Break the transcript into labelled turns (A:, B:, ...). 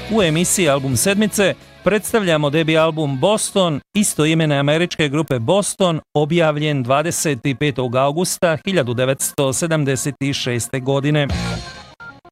A: U emisiji Album sedmice predstavljamo debi album Boston, istoimene američke grupe Boston, objavljen 25. augusta 1976. godine.